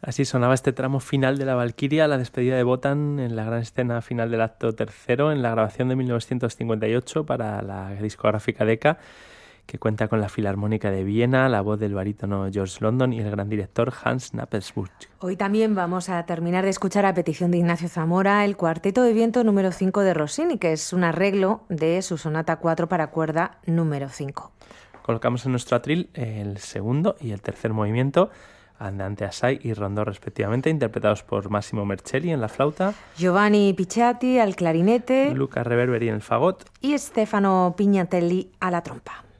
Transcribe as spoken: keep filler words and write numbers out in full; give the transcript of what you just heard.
Así sonaba este tramo final de la Valquiria, la despedida de Wotan en la gran escena final del acto tercero, en la grabación de mil novecientos cincuenta y ocho para la discográfica Decca, que cuenta con la Filarmónica de Viena, la voz del barítono George London y el gran director Hans Knappelsbusch. Hoy también vamos a terminar de escuchar, a petición de Ignacio Zamora, el Cuarteto de Viento número cinco de Rossini, que es un arreglo de su sonata cuatro para cuerda número cinco. Colocamos en nuestro atril el segundo y el tercer movimiento, Andante assai y Rondó respectivamente, interpretados por Massimo Mercelli en la flauta, Giovanni Picciatti al clarinete, Luca Reverberi en el fagot y Stefano Pignatelli a la trompa.